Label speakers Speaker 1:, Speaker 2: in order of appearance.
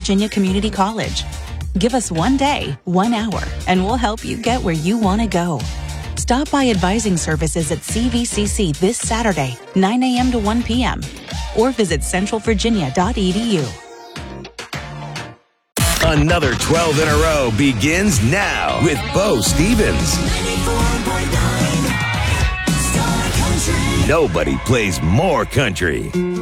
Speaker 1: Virginia Community College. Give us 1 day, 1 hour, and we'll help you get where you want to go. Stop by advising services at CVCC this Saturday, 9 a.m. to 1 p.m. or visit centralvirginia.edu.
Speaker 2: Another 12 in a row begins now with Bo Stevens. Nobody plays more country.